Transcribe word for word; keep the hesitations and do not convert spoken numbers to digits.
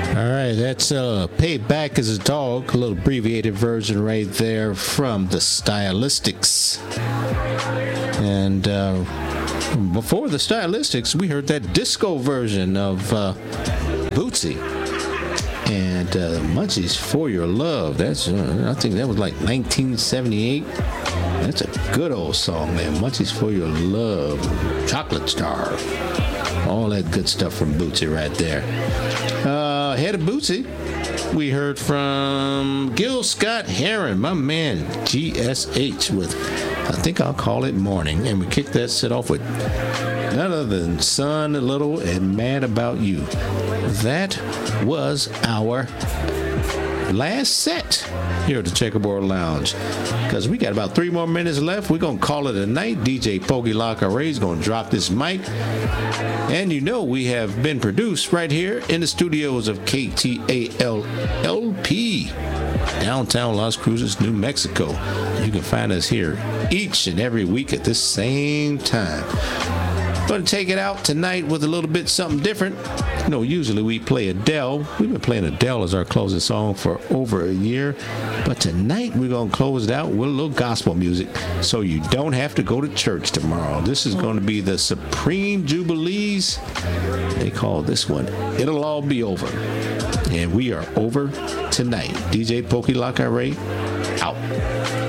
All right, that's uh, Payback is a Dog, a little abbreviated version right there from the Stylistics. And uh, before the Stylistics, we heard that disco version of uh, Bootsy and uh, Munchies for Your Love. That's uh, I think that was like nineteen seventy-eight. That's a good old song, man. Munchies for Your Love, Chocolate Star, all that good stuff from Bootsy right there. Uh, ahead of Bootsy, we heard from Gil Scott-Heron, my man G S H with I think I'll call it Morning, and we kicked that set off with none other than Son Little and Mad About You. That was our last set here at the Checkerboard Lounge, because we got about three more minutes left. We're gonna call it a night. D J Pokey Lockeray is gonna drop this mic, and you know we have been produced right here in the studios of K T A L L P, downtown Las Cruces, New Mexico. You can find us here each and every week at this same time. Going to take it out tonight with a little bit something different. You know, usually we play Adele. We've been playing Adele as our closing song for over a year. But tonight we're going to close it out with a little gospel music so you don't have to go to church tomorrow. This is going to be the Supreme Jubilees. They call this one It'll All Be Over. And we are over tonight. D J Pokey Lockeray out.